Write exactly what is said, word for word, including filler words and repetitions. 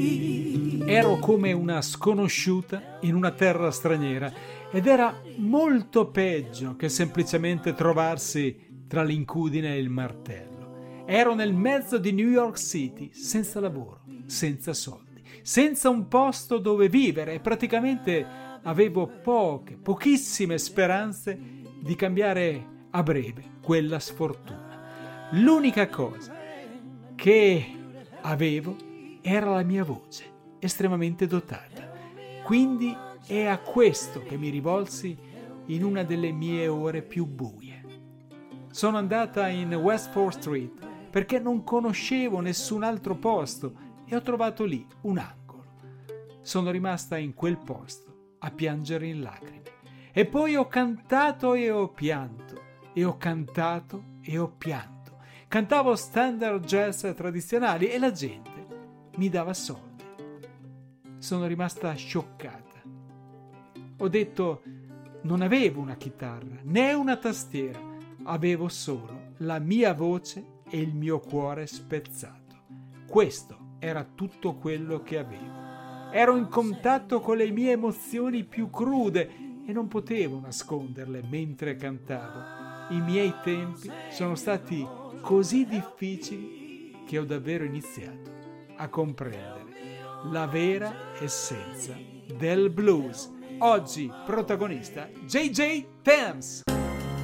Ero come una sconosciuta in una terra straniera ed era molto peggio che semplicemente trovarsi tra l'incudine e il martello. Ero nel mezzo di New York City, senza lavoro, senza soldi, senza un posto dove vivere e praticamente avevo poche, pochissime speranze di cambiare a breve quella sfortuna. L'unica cosa che avevo era la mia voce, estremamente dotata. Quindi è a questo che mi rivolsi in una delle mie ore più buie. Sono andata in West fourth Street perché non conoscevo nessun altro posto e ho trovato lì un angolo. Sono rimasta in quel posto a piangere in lacrime. E poi ho cantato e ho pianto, e ho cantato e ho pianto. Cantavo standard jazz tradizionali e la gente mi dava soldi. Sono rimasta scioccata. Ho detto, non avevo una chitarra né una tastiera, avevo solo la mia voce e il mio cuore spezzato. Questo era tutto quello che avevo. Ero in contatto con le mie emozioni più crude e non potevo nasconderle mentre cantavo. I miei tempi sono stati così difficili che ho davvero iniziato a comprendere la vera essenza del blues. Oggi protagonista J J Thames.